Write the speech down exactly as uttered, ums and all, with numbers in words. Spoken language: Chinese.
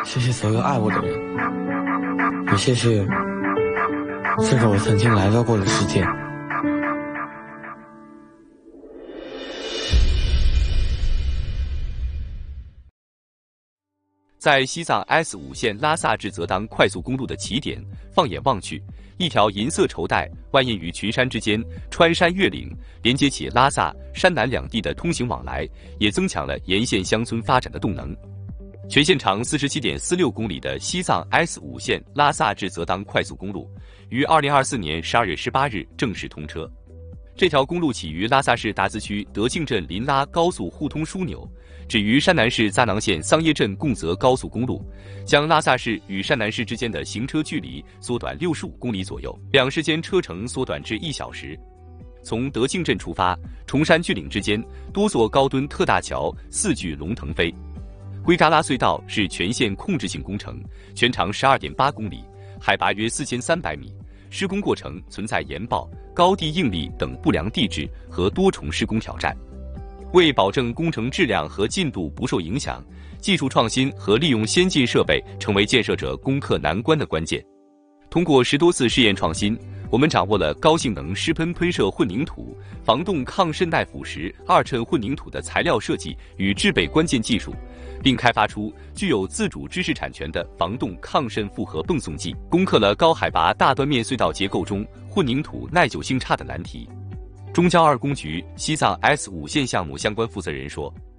谢谢所有爱我的人，也谢谢这个我曾经来到过的世界。 在西藏 S 五线拉萨至泽当快速公路的起点，放眼望去，一条银色绸带蜿蜒于群山之间，穿山越岭，连接起拉萨、山南两地的通行往来，也增强了沿线乡村发展的动能。全线长 四十七点四六公里的西藏 S 五线拉萨至泽当快速公路，于二零二四年十二月十八日正式通车。这条公路起于拉萨市达孜区德庆镇林拉高速互通枢纽，止于山南市扎囊县桑耶镇贡泽高速公路，将拉萨市与山南市之间的行车距离缩短六十五公里左右，两市间车程缩短至一小时。从德庆镇出发，崇山峻岭之间多座高墩特大桥四距龙腾飞。圭扎拉隧道是全线控制性工程，全长 十二点八公里，海拔约四千三百米，施工过程存在岩爆、高地应力等不良地质和多重施工挑战。为保证工程质量和进度不受影响，技术创新和利用先进设备成为建设者攻克难关的关键。通过十多次试验创新，我们掌握了高性能湿喷喷射混凝土、防冻抗渗耐腐蚀二衬混凝土的材料设计与制备关键技术，并开发出具有自主知识产权的防冻抗渗复合泵送剂，攻克了高海拔大端面隧道结构中混凝土耐久性差的难题。中交二工局西藏 S 五线项目相关负责人说，